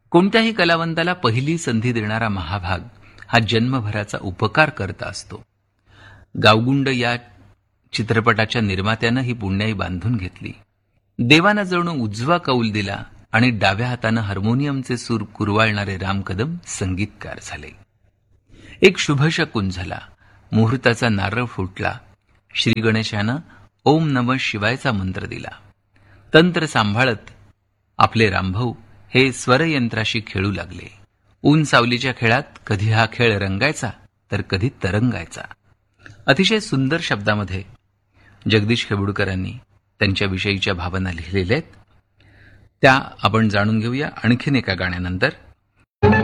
कोणत्याही कलावंताला पहिली संधी देणारा महाभाग हा जन्मभराचा उपकार करता असतो. गावगुंड या चित्रपटाच्या निर्मात्यानं ही पुण्याई बांधून घेतली. देवानं जणू उजवा कौल दिला आणि डाव्या हातानं हार्मोनियमचे सूर कुरवाळणारे राम कदम संगीतकार झाले. एक शुभशकुन झाला. मुहूर्ताचा नारळ फुटला. श्री गणेशानं ओम नमः शिवायचा मंत्र दिला. तंत्र सांभाळत आपले रामभाऊ हे स्वरयंत्राशी खेळू लागले. ऊन सावलीच्या खेळात कधी हा खेळ रंगायचा तर कधी तरंगायचा. अतिशय सुंदर शब्दामध्ये जगदीश खेबुडकरांनी त्यांच्याविषयीच्या भावना लिहिलेल्या आहेत. त्या आपण जाणून घेऊया आणखीन एका गाण्यानंतर.